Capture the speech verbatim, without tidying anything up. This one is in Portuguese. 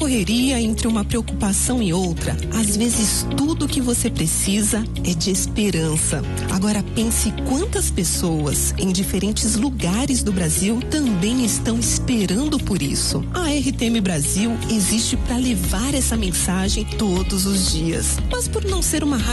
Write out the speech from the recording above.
correria, entre uma preocupação e outra, às vezes tudo que você precisa é de esperança. Agora pense quantas pessoas em diferentes lugares do Brasil também estão esperando por isso. A R T M Brasil existe para levar essa mensagem todos os dias. Mas por não ser uma rádio